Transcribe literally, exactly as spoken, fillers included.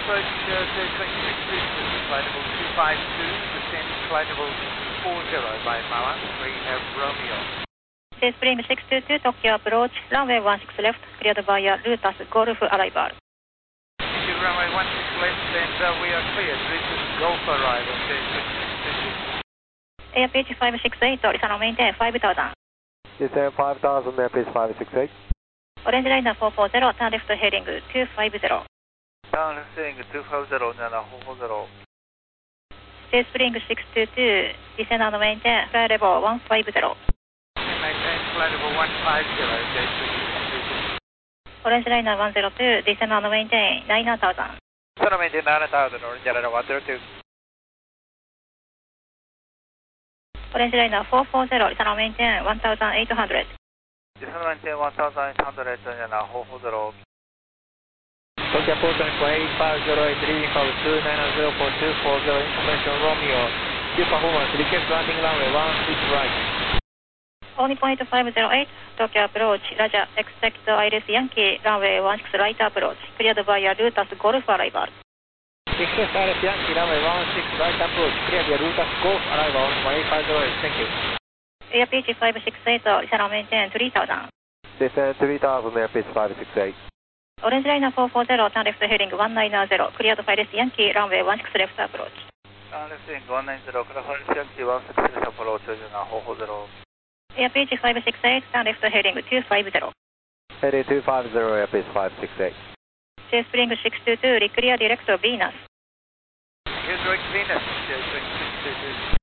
approach uh, to twenty-six distance, flight level two five two, descend flight level four zero by Mala, we have Romeo. Spring six two two, Tokyo approach, runway one six left, cleared via Lutas Golf arrival. Thank you, runway one six left, and uh, we are cleared. Lutas Golf arrival, twenty-six distance. Airbridge five six eight, listen on maintain five thousand. Descend five thousand, Airbridge five six eight. Orange liner four four zero, turn left heading two five zero. Turn left heading two five zero, Nana four four zero. Spring six two two, descend and maintain flight level one five zero. Maintain flight level one five zero, Spring six two two. Orange liner one zero two, descend and maintain nine thousand. Descend and maintain nine thousand, Orange liner one zero two. Orange liner four four zero, descend and maintain one thousand eight hundred. Descend and maintain one thousand eight hundred, Nana four four zero. Tokyo Port eight five zero eight, leading call two nine zero four two four zero, information Romeo. Good performance, request landing runway one six right. Only point five zero eight, Tokyo approach, Roger, expect Iris Yankee, runway one six right approach, cleared via Lutas Golf arrival. Expect Iris Yankee, runway one six right approach, cleared via Lutas Golf arrival, on eight five zero eight, thank you. Airbridge five six eight, listen and maintain three thousand. Descend three thousand, Airbridge five six eight. Orange liner four four zero, turn left heading one nine zero, cleared Iris Yankee, runway one six left approach. Turn left heading one nine zero, cleared Iris Yankee, one six left approach, Nana four four zero. Airbridge five six eight, turn left heading two five zero. Heading two five zero, Airbridge five six eight. Spring six two two, clear direct Venus. Here's direct Venus, Spring six two two.